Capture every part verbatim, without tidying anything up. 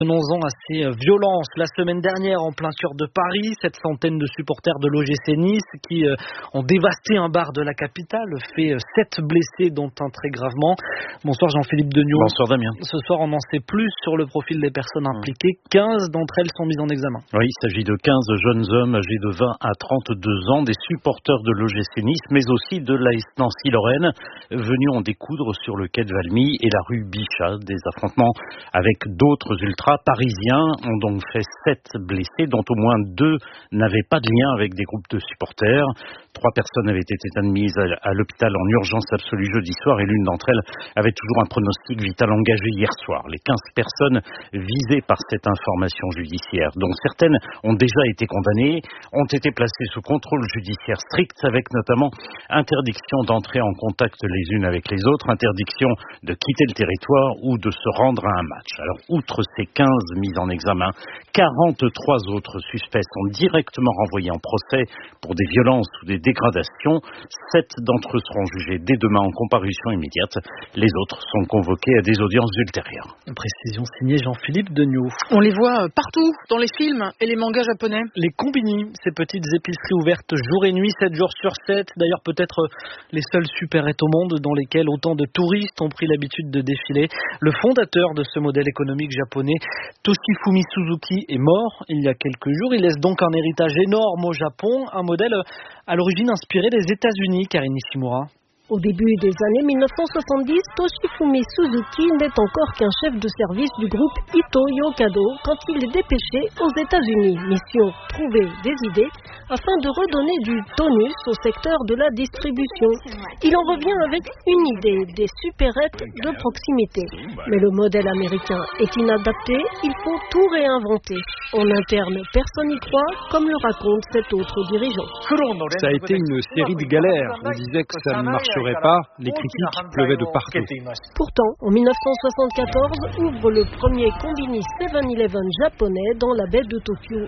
Venons-en à ces violences. La semaine dernière, en plein cœur de Paris, cette centaine de supporters de l'O G C Nice qui euh, ont dévasté un bar de la capitale, fait euh, sept blessés, dont un très gravement. Bonsoir Jean-Philippe Degnaud. Bonsoir Damien. Ce soir, on en sait plus sur le profil des personnes impliquées. quinze d'entre elles sont mises en examen. Oui, il s'agit de quinze jeunes hommes âgés de vingt à trente-deux ans, des supporters de l'O G C Nice, mais aussi de l'A S Nancy-Lorraine, venus en découdre sur le quai de Valmy et la rue Bichat. Des affrontements avec d'autres ultras parisiens ont donc fait sept blessés, dont au moins deux n'avaient pas de lien avec des groupes de supporters. Trois personnes avaient été admises à l'hôpital en urgence absolue jeudi soir et l'une d'entre elles avait toujours un pronostic vital engagé hier soir. Les quinze personnes visées par cette information judiciaire, dont certaines ont déjà été condamnées, ont été placées sous contrôle judiciaire strict, avec notamment interdiction d'entrer en contact les unes avec les autres, interdiction de quitter le territoire ou de se rendre à un match. Alors, outre ces quinze mises en examen, quarante-trois autres suspects sont directement renvoyés en procès pour des violences ou des dégradations. Sept d'entre eux seront jugés dès demain en comparution immédiate. Les autres sont convoqués à des audiences ultérieures. Une précision signée Jean-Philippe Degnaud. On les voit partout dans les films et les mangas japonais. Les combini, ces petites épiceries ouvertes jour et nuit, sept jours sur sept. D'ailleurs, peut-être les seuls supérettes au monde dans lesquels autant de touristes ont pris l'habitude de défiler. Le fondateur de ce modèle économique japonais, Toshifumi Suzuki, est mort il y a quelques jours. Il laisse donc un héritage énorme au Japon, un modèle à l'origine inspiré des États-Unis, Karine Nishimura. Au début des années mille neuf cent soixante-dix, Toshifumi Suzuki n'est encore qu'un chef de service du groupe Ito Yokado quand il est dépêché aux États-Unis. Mission: trouver des idées afin de redonner du tonus au secteur de la distribution. Il en revient avec une idée, des supérettes de proximité. Mais le modèle américain est inadapté, il faut tout réinventer. En interne, personne n'y croit, comme le raconte cet autre dirigeant. Ça a été une série de galères. On disait que ça ne marcherait pas, les critiques pleuvaient de partout. Pourtant, en mille neuf cent soixante-quatorze, ouvre le premier combini seven eleven japonais dans la baie de Tokyo.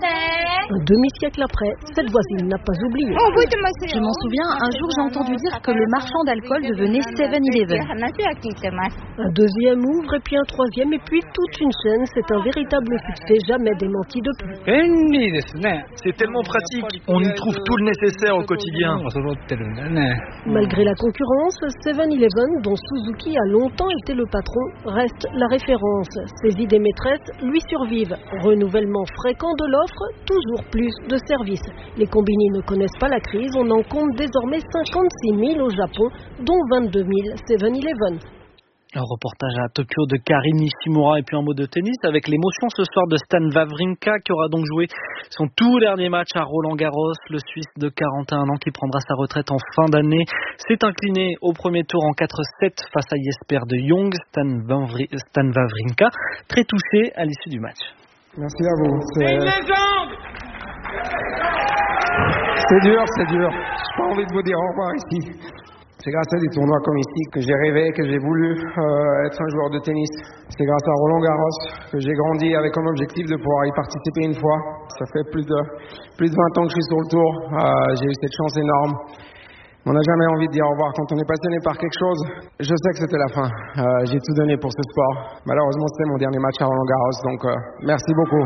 Un demi-siècle après, cette voisine n'a pas oublié. Je m'en souviens, un jour j'ai entendu dire que le marchand d'alcool devenait seven eleven. Un deuxième ouvre, et puis un troisième, et puis toute une chaîne. C'est un véritable succès, jamais démenti depuis. C'est tellement pratique, on y trouve tout le nécessaire au quotidien. Malgré la concurrence, seven eleven, dont Suzuki a longtemps été le patron, reste la référence. Ses idées maîtresses lui survivent. Renouvellement fréquent de l'offre, toujours plus de services. Les combini ne connaissent pas la crise, on en compte désormais cinquante-six mille au Japon, dont vingt-deux mille seven eleven. Un reportage à Tokyo de Karine Nishimura, et puis un mot de tennis avec l'émotion ce soir de Stan Wawrinka qui aura donc joué son tout dernier match à Roland-Garros. Le Suisse de quarante et un ans qui prendra sa retraite en fin d'année s'est incliné au premier tour en quatre sept face à Jesper de Jong. Stan, Wawri... Stan Wawrinka, très touché à l'issue du match. Merci à vous. C'est, c'est dur, c'est dur. J'ai pas envie de vous dire au revoir ici. C'est grâce à des tournois comme ici que j'ai rêvé, que j'ai voulu euh, être un joueur de tennis. C'est grâce à Roland Garros que j'ai grandi avec comme objectif de pouvoir y participer une fois. Ça fait plus de, plus de vingt ans que je suis sur le tour. Euh, j'ai eu cette chance énorme. On n'a jamais envie de dire au revoir quand on est passionné par quelque chose. Je sais que c'était la fin. Euh, j'ai tout donné pour ce sport. Malheureusement, c'était mon dernier match à Roland Garros. Donc, euh, merci beaucoup.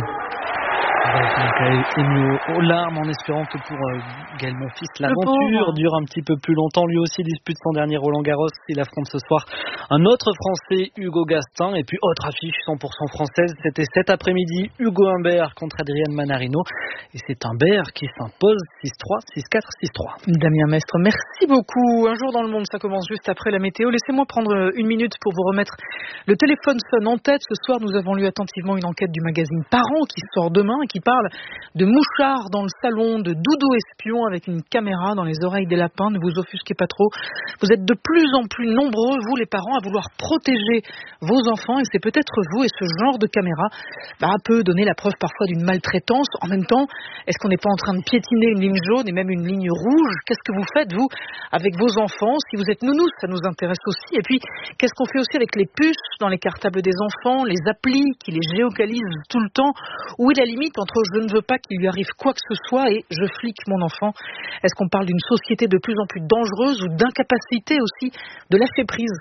Ému aux larmes en espérant que pour euh, Gaël Monfils l'aventure dure un petit peu plus longtemps. Lui aussi dispute son dernier Roland Garros. Il affronte ce soir un autre Français, Hugo Gaston. Et puis autre affiche cent pour cent française, c'était cet après-midi, Hugo Humbert contre Adrian Manarino. Et c'est Humbert qui s'impose six trois, six quatre, six trois. Damien Mestre, merci beaucoup. Un jour dans le monde, ça commence juste après la météo. Laissez-moi prendre une minute pour vous remettre le téléphone sonne en tête. Ce soir, nous avons lu attentivement une enquête du magazine Parents qui sort demain et qui parle de mouchards dans le salon, de doudou espions avec une caméra dans les oreilles des lapins. Ne vous offusquez pas trop. Vous êtes de plus en plus nombreux, vous les parents, à vouloir protéger vos enfants, et c'est peut-être vous, et ce genre de caméra bah, peut donner la preuve parfois d'une maltraitance. En même temps, est-ce qu'on n'est pas en train de piétiner une ligne jaune et même une ligne rouge? Qu'est-ce que vous faites, vous, avec vos enfants? Si vous êtes nounou, ça nous intéresse aussi. Et puis, qu'est-ce qu'on fait aussi avec les puces dans les cartables des enfants, les applis qui les géocalisent tout le temps? Où est la limite entre je ne veux pas qu'il lui arrive quoi que ce soit et je flique mon enfant? Est-ce qu'on parle d'une société de plus en plus dangereuse ou d'incapacité aussi de lâcher prise quand on est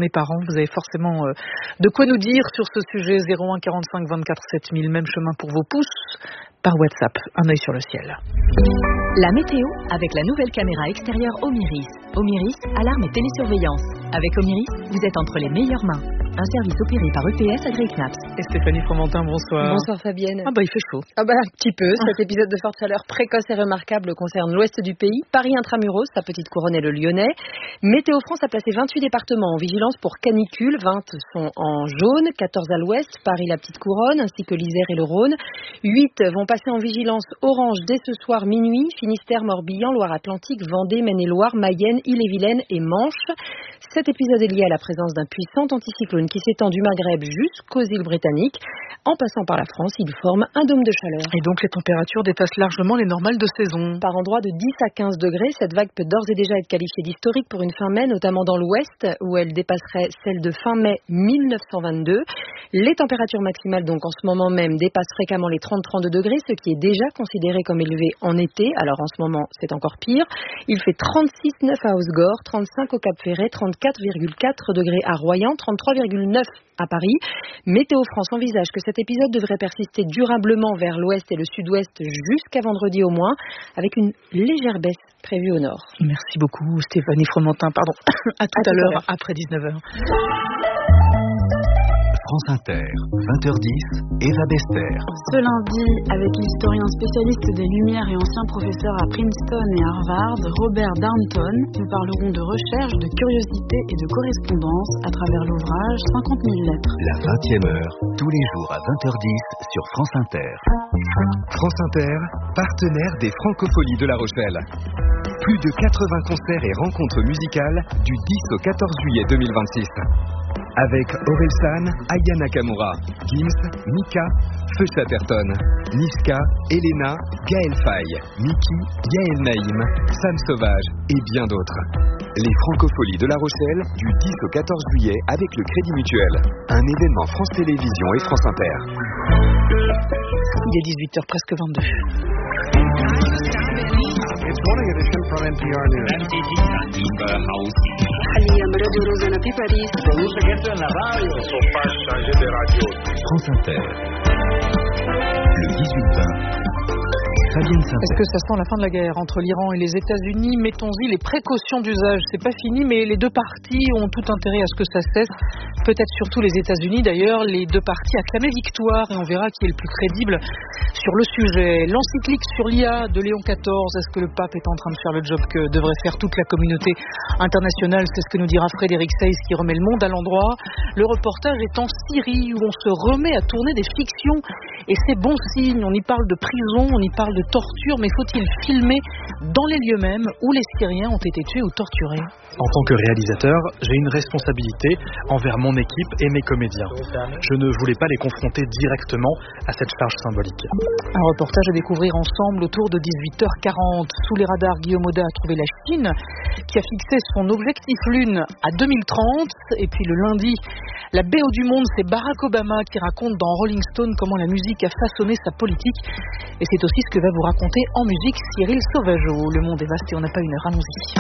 mes parents. Vous avez forcément euh, de quoi nous dire sur ce sujet. Zéro un quarante-cinq vingt-quatre sept mille, même chemin pour vos pouces par WhatsApp. Un œil sur le ciel. La météo avec la nouvelle caméra extérieure Omiris. Omiris, alarme et télésurveillance. Avec Omiris, vous êtes entre les meilleures mains. Un service opéré par E P S AgriKnaps. Et Stéphanie Fromentin, bonsoir. Bonsoir Fabienne. Ah bah il fait chaud. Ah bah un petit peu. Cet épisode de forte chaleur précoce et remarquable concerne l'ouest du pays, Paris intramuros, sa petite couronne et le Lyonnais. Météo France a placé vingt-huit départements en vigilance pour canicule. vingt sont en jaune, quatorze à l'ouest, Paris la petite couronne, ainsi que l'Isère et le Rhône. huit vont passer en vigilance orange dès ce soir minuit. Finistère, Morbihan, Loire-Atlantique, Vendée, Maine-et-Loire, Mayenne, Ille-et-Vilaine et Manche. Cet épisode est lié à la présence d'un puissant anticyclone qui s'étend du Maghreb jusqu'aux îles britanniques. En passant par la France, il forme un dôme de chaleur. Et donc les températures dépassent largement les normales de saison. Par endroits de dix à quinze degrés, cette vague peut d'ores et déjà être qualifiée d'historique pour une fin mai, notamment dans l'ouest, où elle dépasserait celle de fin mai mille neuf cent vingt-deux. Les températures maximales, donc en ce moment même, dépassent fréquemment les trente à trente-deux degrés, ce qui est déjà considéré comme élevé en été. Alors en ce moment, c'est encore pire. Il fait trente-six virgule neuf à Osgore, trente-cinq au Cap-Ferret, trente-quatre virgule quatre degrés à Royan, trente-trois virgule neuf à Paris. Météo France envisage que cet épisode devrait persister durablement vers l'ouest et le sud-ouest jusqu'à vendredi au moins, avec une légère baisse prévue au nord. Merci beaucoup Stéphanie Fromentin. Pardon. À tout à, à, à l'heure, après dix-neuf heures. France Inter, vingt heures dix, Eva Bester. Ce lundi, avec l'historien spécialiste des Lumières et ancien professeur à Princeton et Harvard, Robert Downton, nous parlerons de recherche, de curiosité et de correspondance à travers l'ouvrage cinquante mille lettres. La vingtième heure, tous les jours à vingt heures dix sur France Inter. France Inter, partenaire des Francopholies de La Rochelle. Plus de quatre-vingts concerts et rencontres musicales du dix au quatorze juillet deux mille vingt-six. Avec Orelsan, Aya Nakamura, Gims, Mika, Feu Chatterton, Niska, Elena, Gaël Faye, Miki, Yael Naïm, Sam Sauvage et bien d'autres. Les Francopholies de La Rochelle du dix au quatorze juillet avec le Crédit Mutuel. Un événement France Télévisions et France Inter. Il est dix-huit heures, presque vingt-deux. It's morning edition from N P R News. France Inter. Le dix-huit vingt. Est-ce que ça sent la fin de la guerre entre l'Iran et les États-Unis? Mettons-y les précautions d'usage. C'est pas fini, mais les deux parties ont tout intérêt à ce que ça cesse. Peut-être surtout les États-Unis. D'ailleurs, les deux parties acclamaient victoire et on verra qui est le plus crédible sur le sujet. L'encyclique sur l'I A de Léon quatorze. Est-ce que le pape est en train de faire le job que devrait faire toute la communauté internationale? C'est ce que nous dira Frédéric Seyss qui remet le monde à l'endroit. Le reportage est en Syrie où on se remet à tourner des fictions et c'est bon signe. On y parle de prison, on y parle de torture, mais faut-il filmer dans les lieux mêmes où les Syriens ont été tués ou torturés? En tant que réalisateur, j'ai une responsabilité envers mon équipe et mes comédiens. Je ne voulais pas les confronter directement à cette charge symbolique. Un reportage à découvrir ensemble autour de dix-huit heures quarante. Sous les radars, Guillaume Auda a trouvé la Chine qui a fixé son objectif lune à deux mille trente. Et puis le lundi, la B O du monde, c'est Barack Obama qui raconte dans Rolling Stone comment la musique a façonné sa politique. Et c'est aussi ce que va vous raconter en musique Cyril Sauvageau. Le monde est vaste et on n'a pas une heure, allons-y.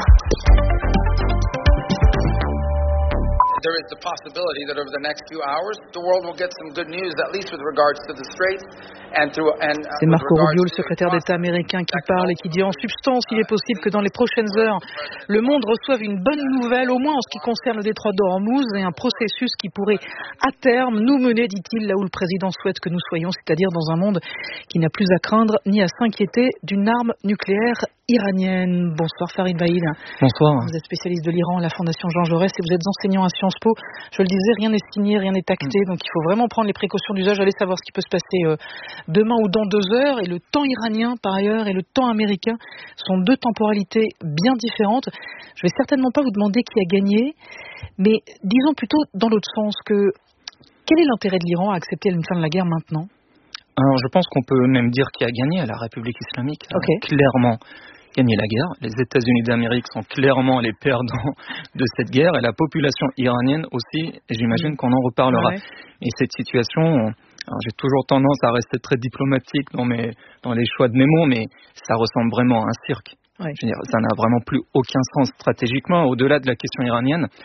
There is the possibility that over the next few hours, the world will get some good news, at least with regards to the Straits and through and. C'est Marco Rubio, le secrétaire d'État américain, qui parle et qui dit en substance, il est possible que dans les prochaines heures, le monde reçoive une bonne nouvelle, au moins en ce qui concerne le détroit d'Ormuz et un processus qui pourrait à terme nous mener, dit-il, là où le président souhaite que nous soyons, c'est-à-dire dans un monde qui n'a plus à craindre ni à s'inquiéter d'une arme nucléaire iranienne. Bonsoir Farid Baïd. Bonsoir. Vous êtes spécialiste de l'Iran à la Fondation Jean Jaurès et vous êtes enseignant à Sciences Po. Je le disais, rien n'est signé, rien n'est acté, donc il faut vraiment prendre les précautions d'usage, aller savoir ce qui peut se passer euh, demain ou dans deux heures. Et le temps iranien, par ailleurs, et le temps américain sont deux temporalités bien différentes. Je vais certainement pas vous demander qui a gagné, mais disons plutôt dans l'autre sens que quel est l'intérêt de l'Iran à accepter une fin de la guerre maintenant? Alors je pense qu'on peut même dire qui a gagné. La République islamique a okay. clairement gagné la guerre. Les États-Unis d'Amérique sont clairement les perdants de cette guerre et la population iranienne aussi, et j'imagine qu'on en reparlera. Ouais. Et cette situation, alors j'ai toujours tendance à rester très diplomatique dans, mes, dans les choix de mes mots, mais ça ressemble vraiment à un cirque. Ouais. Je veux dire, ça n'a vraiment plus aucun sens stratégiquement. Au-delà de la question iranienne,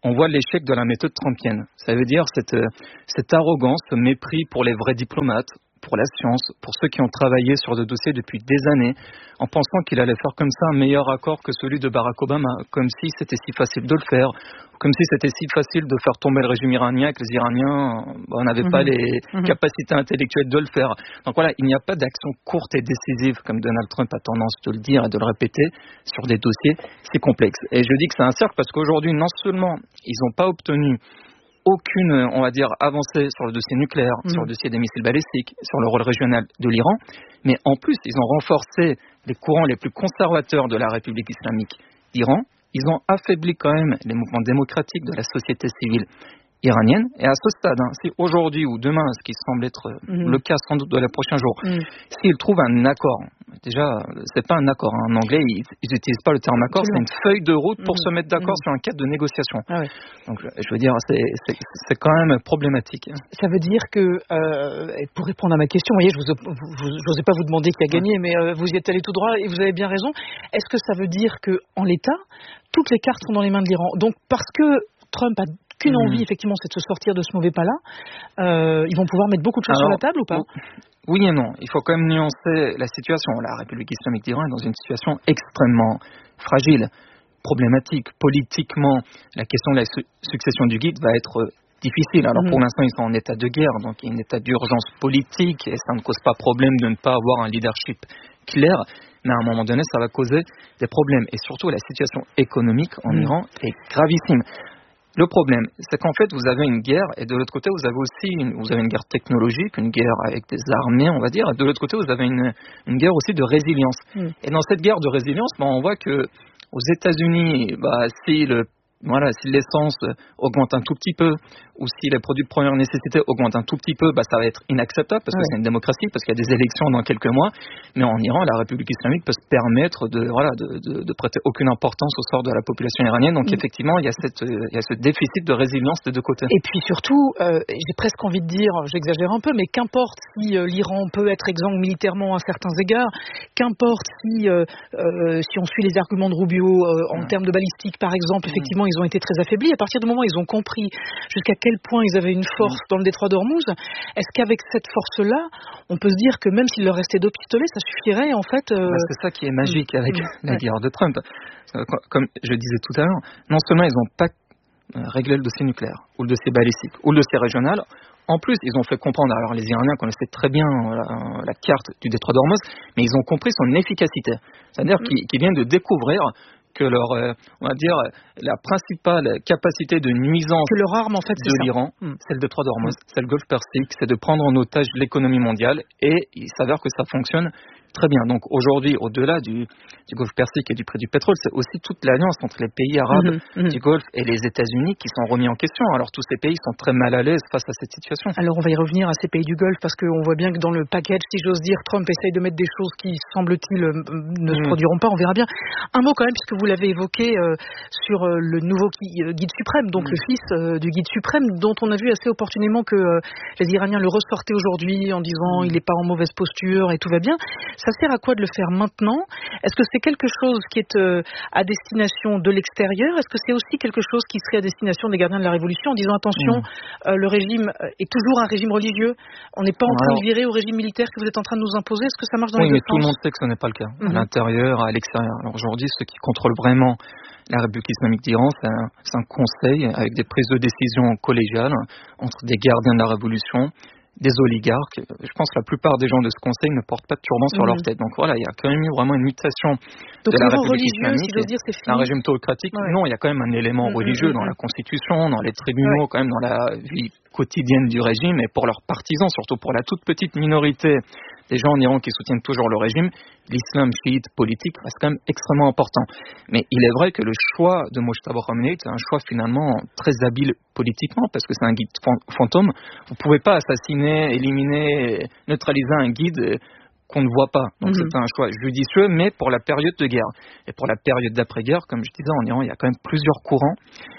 on voit l'échec de la méthode trumpienne. Ça veut dire cette, cette arrogance, ce mépris pour les vrais diplomates, pour la science, pour ceux qui ont travaillé sur des dossiers depuis des années, en pensant qu'il allait faire comme ça un meilleur accord que celui de Barack Obama, comme si c'était si facile de le faire, comme si c'était si facile de faire tomber le régime iranien, que les Iraniens bah, n'avaient mmh. pas les mmh. capacités intellectuelles de le faire. Donc voilà, il n'y a pas d'action courte et décisive, comme Donald Trump a tendance de le dire et de le répéter, sur des dossiers si complexes. Et je dis que c'est un cercle parce qu'aujourd'hui, non seulement ils n'ont pas obtenu aucune, on va dire, avancée sur le dossier nucléaire, mmh. sur le dossier des missiles balistiques, sur le rôle régional de l'Iran, mais en plus, ils ont renforcé les courants les plus conservateurs de la République islamique d'Iran. Ils ont affaibli quand même les mouvements démocratiques de la société civile iranienne. Et à ce stade, hein, si aujourd'hui ou demain, ce qui semble être mmh. le cas sans doute de les prochains jours, mmh. s'ils trouvent un accord, déjà, c'est pas un accord. Hein, en anglais, ils n'utilisent pas le terme accord, c'est une feuille de route pour mmh. se mettre d'accord mmh. sur un cadre de négociation. Ah ouais. Donc, je veux dire, c'est, c'est, c'est quand même problématique. Ça veut dire que, euh, pour répondre à ma question, vous voyez, je n'osais pas vous demander qui a gagné, mais euh, vous y êtes allé tout droit et vous avez bien raison. Est-ce que ça veut dire qu'en l'état, toutes les cartes sont dans les mains de l'Iran? Donc, parce que Trump a qu'une envie, mmh. effectivement, c'est de se sortir de ce mauvais pas-là. Euh, ils vont pouvoir mettre beaucoup de choses Alors, sur la table ou pas? Oui et non. Il faut quand même nuancer la situation. La République islamique d'Iran est dans une situation extrêmement fragile, problématique. Politiquement, la question de la su- succession du guide va être difficile. Alors mmh. pour l'instant, ils sont en état de guerre, donc il y a un état d'urgence politique et ça ne cause pas problème de ne pas avoir un leadership clair. Mais à un moment donné, ça va causer des problèmes. Et surtout, la situation économique en mmh. Iran est gravissime. Le problème, c'est qu'en fait, vous avez une guerre, et de l'autre côté, vous avez aussi une, vous avez une guerre technologique, une guerre avec des armées, on va dire, et de l'autre côté, vous avez une, une guerre aussi de résilience. Mm. Et dans cette guerre de résilience, bah, on voit que aux États-Unis, bah, si le Voilà, si l'essence augmente un tout petit peu ou si les produits de première nécessité augmentent un tout petit peu, bah, ça va être inacceptable parce que ouais. c'est une démocratie, parce qu'il y a des élections dans quelques mois. Mais en Iran, la République islamique peut se permettre de, voilà, de, de, de prêter aucune importance au sort de la population iranienne. Donc mmh. effectivement, il y a cette, il y a ce déficit de résilience des deux côtés. Et puis surtout, euh, j'ai presque envie de dire, j'exagère un peu, mais qu'importe si euh, l'Iran peut être exsangue militairement à certains égards, qu'importe si, euh, euh, si on suit les arguments de Rubio euh, en ouais. termes de balistique, par exemple, mmh. effectivement, ils ont été très affaiblis. À partir du moment où ils ont compris jusqu'à quel point ils avaient une force mmh. dans le détroit d'Ormuz, est-ce qu'avec cette force-là, on peut se dire que même s'il leur restait deux pistolets, ça suffirait en fait euh... bah, c'est ça qui est magique mmh. avec mmh. la guerre de Trump. Comme je disais tout à l'heure, non seulement ils n'ont pas réglé le dossier nucléaire, ou le dossier balistique, ou le dossier régional, en plus, ils ont fait comprendre, alors les Iraniens connaissaient très bien la, la carte du détroit d'Ormuz, mais ils ont compris son efficacité. C'est-à-dire mmh. qu'ils, qu'ils viennent de découvrir que leur, euh, on va dire, la principale capacité de nuisance que leur arme, en fait, de c'est l'Iran, mmh. c'est le détroit d'Ormuz, mmh. c'est le Golfe Persique, c'est de prendre en otage l'économie mondiale, et il s'avère que ça fonctionne très bien. Donc aujourd'hui, au-delà du, du Golfe Persique et du prix du pétrole, c'est aussi toute l'alliance entre les pays arabes mmh, mmh. du Golfe et les États-Unis qui sont remis en question. Alors tous ces pays sont très mal à l'aise face à cette situation. Alors on va y revenir à ces pays du Golfe parce qu'on voit bien que dans le package, si j'ose dire, Trump essaye de mettre des choses qui, semble-t-il, ne mmh. se produiront pas. On verra bien. Un mot quand même, puisque vous l'avez évoqué euh, sur euh, le nouveau qui, euh, guide suprême, donc mmh. le fils euh, du guide suprême, dont on a vu assez opportunément que euh, les Iraniens le ressortaient aujourd'hui en disant mmh. il n'est pas en mauvaise posture et tout va bien. Ça sert à quoi de le faire maintenant? Est-ce que c'est quelque chose qui est euh, à destination de l'extérieur? Est-ce que c'est aussi quelque chose qui serait à destination des gardiens de la Révolution en disant attention, mmh. euh, le régime est toujours un régime religieux, on n'est pas en train Alors, de virer au régime militaire que vous êtes en train de nous imposer? Est-ce que ça marche dans oui, les deux sens? Oui, mais tout le monde sait que ce n'est pas le cas, mmh. à l'intérieur, à l'extérieur. Alors aujourd'hui, ceux qui contrôlent vraiment la République islamique d'Iran, c'est un, c'est un conseil avec des prises de décision collégiales entre des gardiens de la Révolution, des oligarques. Je pense que la plupart des gens de ce conseil ne portent pas de turban sur mmh. leur tête. Donc voilà, il y a quand même eu vraiment une mutation Donc, de la République islamique. Si dire, c'est fini. Un régime théocratique, ouais. non, il y a quand même un élément mmh, religieux mmh, dans mmh. la constitution, dans les tribunaux, ouais. quand même dans la vie quotidienne du régime et pour leurs partisans, surtout pour la toute petite minorité des gens en Iran qui soutiennent toujours le régime, l'islam chiite politique reste quand même extrêmement important. Mais il est vrai que le choix de Mojtaba Khamenei est un choix finalement très habile politiquement parce que c'est un guide fantôme. Vous ne pouvez pas assassiner, éliminer, neutraliser un guide qu'on ne voit pas. Donc mmh. c'est un choix judicieux, mais pour la période de guerre. Et pour la période d'après-guerre, comme je disais, en Iran, il y a quand même plusieurs courants.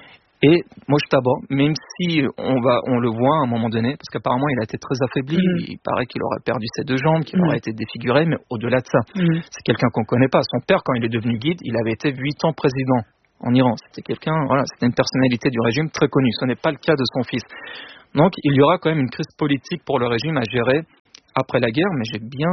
Et Mojtaba, même si on, va, on le voit à un moment donné, parce qu'apparemment il a été très affaibli, mmh. il paraît qu'il aurait perdu ses deux jambes, qu'il mmh. aurait été défiguré, mais au-delà de ça, mmh. c'est quelqu'un qu'on ne connaît pas. Son père, quand il est devenu guide, il avait été huit ans président en Iran. C'était quelqu'un, voilà, c'était une personnalité du régime très connue. Ce n'est pas le cas de son fils. Donc, il y aura quand même une crise politique pour le régime à gérer après la guerre, mais j'ai bien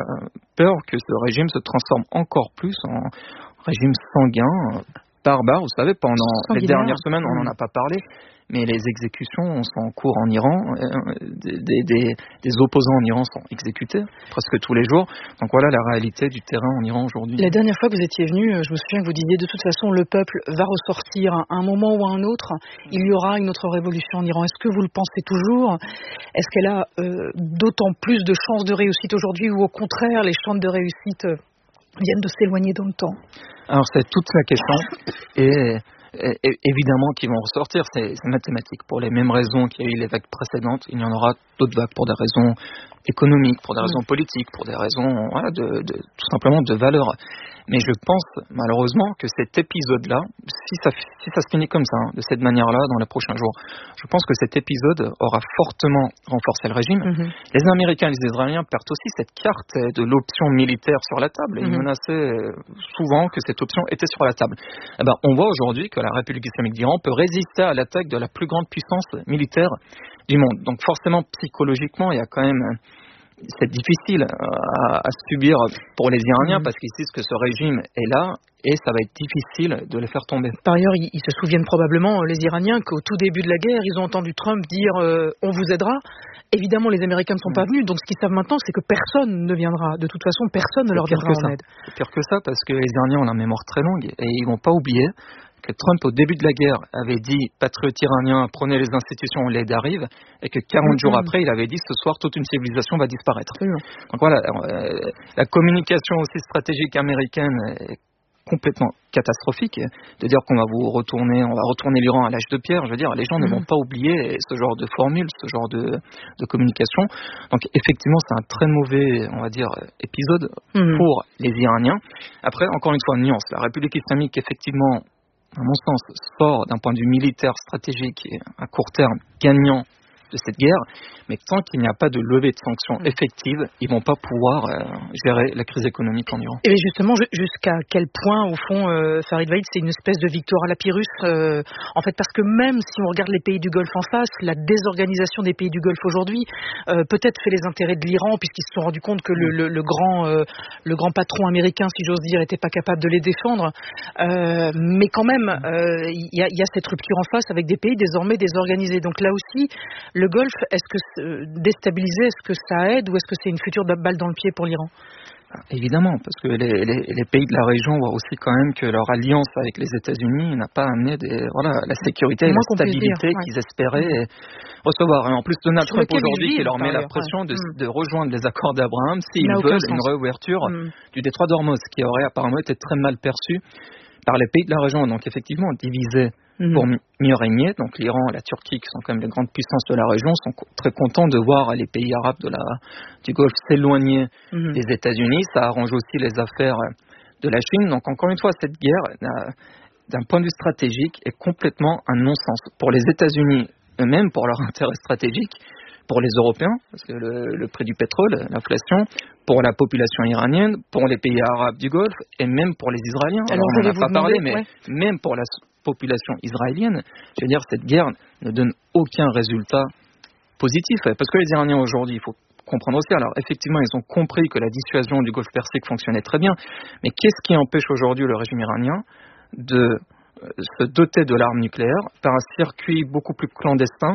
peur que ce régime se transforme encore plus en régime sanguin, barbare. Vous savez, pendant les dernières semaines, on n'en a pas parlé, mais les exécutions sont en cours en Iran. Des, des, des opposants en Iran sont exécutés presque tous les jours. Donc voilà la réalité du terrain en Iran aujourd'hui. La dernière fois que vous étiez venu, je me souviens que vous disiez de toute façon le peuple va ressortir à un moment ou à un autre. Il y aura une autre révolution en Iran. Est-ce que vous le pensez toujours? Est-ce qu'elle a euh, d'autant plus de chances de réussite aujourd'hui ou au contraire les chances de réussite euh, viennent de s'éloigner dans le temps? Alors c'est toute la question et, et, et évidemment qu'ils vont ressortir, c'est, c'est mathématique. Pour les mêmes raisons qu'il y a eu les vagues précédentes, il y en aura d'autres vagues pour des raisons économiques, pour des raisons politiques, pour des raisons voilà, de, de, tout simplement de valeur. Mais je pense malheureusement que cet épisode-là, si ça, si ça se finit comme ça, hein, de cette manière-là dans les prochains jours, je pense que cet épisode aura fortement renforcé le régime. Mm-hmm. Les Américains et les Israéliens perdent aussi cette carte de l'option militaire sur la table. Ils mm-hmm. menaçaient souvent que cette option était sur la table. Eh ben, on voit aujourd'hui que la République islamique d'Iran peut résister à l'attaque de la plus grande puissance militaire du monde. Donc forcément, psychologiquement, il y a quand même... C'est difficile à, à subir pour les Iraniens mmh. parce qu'ils disent que ce régime est là et ça va être difficile de les faire tomber. Par ailleurs, ils, ils se souviennent probablement, les Iraniens, qu'au tout début de la guerre, ils ont entendu Trump dire euh, « on vous aidera ». Évidemment, les Américains ne sont mmh. pas venus, donc ce qu'ils savent maintenant, c'est que personne ne viendra. De toute façon, personne ne leur viendra en aide. C'est pire que ça parce que les Iraniens ont la mémoire très longue et ils ne vont pas oublier que Trump, au début de la guerre, avait dit « patriotes iraniens, prenez les institutions, l'aide arrive », et que quarante mmh. jours après, il avait dit « ce soir, toute une civilisation va disparaître mmh. ». Donc voilà, euh, la communication aussi stratégique américaine est complètement catastrophique. De dire qu'on va vous retourner, on va retourner l'Iran à l'âge de pierre, je veux dire, les gens mmh. ne vont pas oublier ce genre de formule, ce genre de, de communication. Donc effectivement, c'est un très mauvais, on va dire, épisode mmh. pour les Iraniens. Après, encore une fois, une nuance. La République islamique, effectivement, à mon sens, sort d'un point de vue militaire, stratégique et à court terme gagnant de cette guerre, mais tant qu'il n'y a pas de levée de sanctions effective, ils ne vont pas pouvoir euh, gérer la crise économique en Iran. Et justement, jusqu'à quel point, au fond, euh, Farid Vaïd, c'est une espèce de victoire à la Pyrrhus euh, en fait, parce que même si on regarde les pays du Golfe en face, la désorganisation des pays du Golfe aujourd'hui euh, peut-être fait les intérêts de l'Iran, puisqu'ils se sont rendus compte que le, le, le, grand, euh, le grand patron américain, si j'ose dire, n'était pas capable de les défendre. Euh, mais quand même, il euh, y, y a cette rupture en face avec des pays désormais désorganisés. Donc là aussi, le Golfe, est-ce que euh, déstabilisé, est-ce que ça aide ou est-ce que c'est une future balle dans le pied pour l'Iran? Évidemment, parce que les, les, les pays de la région voient aussi quand même que leur alliance avec les États-Unis n'a pas amené des, voilà, la sécurité et la stabilité dire, ouais. qu'ils espéraient mmh. recevoir. Et en plus, Donald Trump aujourd'hui qui leur met la pression ouais. de, mmh. de rejoindre les accords d'Abraham s'ils veulent une réouverture mmh. du détroit d'Ormuz, qui aurait apparemment été très mal perçu par les pays de la région, donc effectivement divisés mmh. pour mieux régner. Donc l'Iran et la Turquie, qui sont quand même les grandes puissances de la région, sont très contents de voir les pays arabes de la, du Golfe s'éloigner mmh. des États-Unis. Ça arrange aussi les affaires de la Chine. Donc encore une fois, cette guerre, d'un point de vue stratégique, est complètement un non-sens. Pour les États-Unis eux-mêmes, pour leur intérêt stratégique, pour les Européens, parce que le, le prix du pétrole, l'inflation, pour la population iranienne, pour les pays arabes du Golfe, et même pour les Israéliens. Alors, Alors on n'en a pas demander, parlé, mais ouais. même pour la population israélienne, je veux dire, cette guerre ne donne aucun résultat positif. Parce que les Iraniens aujourd'hui, il faut comprendre aussi, alors effectivement, ils ont compris que la dissuasion du Golfe Persique fonctionnait très bien, mais qu'est-ce qui empêche aujourd'hui le régime iranien de se doter de l'arme nucléaire par un circuit beaucoup plus clandestin?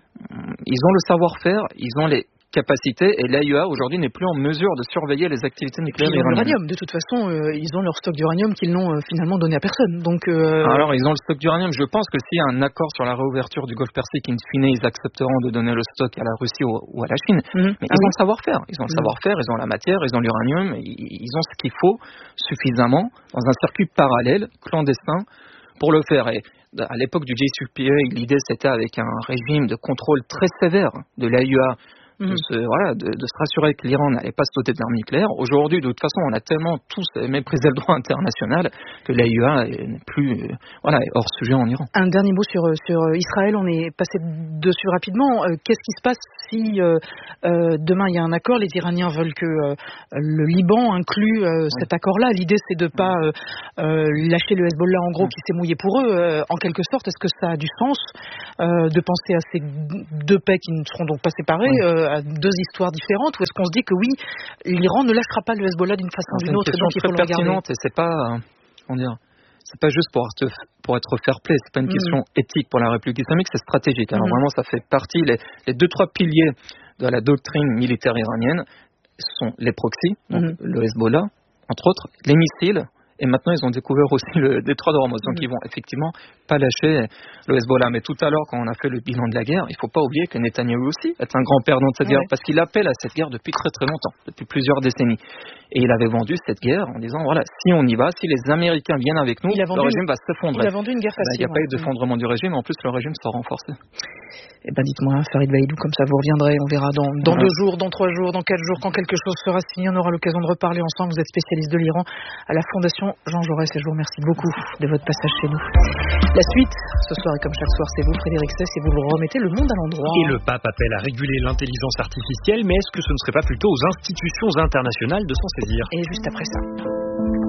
Ils ont le savoir-faire, ils ont les capacités, et l'A I E A aujourd'hui n'est plus en mesure de surveiller les activités nucléaires iraniennes. L'uranium, de toute façon, euh, ils ont leur stock d'uranium qu'ils n'ont euh, finalement donné à personne. Donc, euh... alors ils ont le stock d'uranium. Je pense que s'il y a un accord sur la réouverture du Golfe Persique, in fine, ils accepteront de donner le stock à la Russie ou, ou à la Chine. Mmh. Mais ah ils oui. ont le savoir-faire, ils ont le mmh. savoir-faire, ils ont la matière, ils ont l'uranium, ils, ils ont ce qu'il faut suffisamment dans un circuit parallèle, clandestin, pour le faire. Et à l'époque du J C P O A, l'idée c'était avec un régime de contrôle très sévère de l'A I E A mmh. de, se, voilà, de, de se rassurer que l'Iran n'allait pas se doter de l'arme nucléaire. Aujourd'hui, de toute façon, on a tellement tous méprisé le droit international que l'A I E A n'est plus euh, voilà, hors sujet en Iran. Un dernier mot sur, sur Israël, on est passé dessus rapidement. Euh, qu'est-ce qui se passe si euh, euh, demain il y a un accord? Les Iraniens veulent que euh, le Liban inclue euh, oui. cet accord-là. L'idée, c'est de ne pas euh, euh, lâcher le Hezbollah, en gros, oui. qui s'est mouillé pour eux. Euh, en quelque sorte, est-ce que ça a du sens euh, de penser à ces deux paix qui ne seront donc pas séparées, oui. euh, à deux histoires différentes, ou est-ce qu'on se dit que oui, l'Iran ne lâchera pas le Hezbollah d'une façon ou d'une autre, et donc il faut le regarder? Et c'est pas, comment dire, c'est pas juste pour être, pour être fair-play, c'est pas une mmh. question éthique pour la République islamique, c'est stratégique. Alors mmh. vraiment, ça fait partie, les, les deux, trois piliers de la doctrine militaire iranienne sont les proxys, donc mmh. le Hezbollah, entre autres, les missiles, et maintenant ils ont découvert aussi le détroit d'Ormuz, donc mmh. ils vont effectivement pas lâcher le Hezbollah. Mais tout à l'heure, quand on a fait le bilan de la guerre, il faut pas oublier que Netanyahou aussi est un grand perdant de cette ouais. guerre, parce qu'il appelle à cette guerre depuis très très longtemps, depuis plusieurs décennies. Et il avait vendu cette guerre en disant, voilà, si on y va, si les Américains viennent avec nous, le régime une... va s'effondrer. Il a vendu une guerre facile. Il n'y a pas eu d'effondrement du régime, en plus le régime sera renforcé. Eh ben dites-moi, Farid Vaidou, comme ça vous reviendrez, on verra dans, dans ouais. deux jours, dans trois jours, dans quatre jours, quand quelque chose sera signé, on aura l'occasion de reparler ensemble. Vous êtes spécialiste de l'Iran à la Fondation Jean Jaurès, et je vous remercie beaucoup de votre passage chez nous. La suite, ce soir et comme chaque soir, c'est vous, Frédéric Sess, et vous le remettez le monde à l'endroit. Et le pape appelle à réguler l'intelligence artificielle, mais est-ce que ce ne serait pas plutôt aux institutions internationales de s'en saisir? Et juste après ça.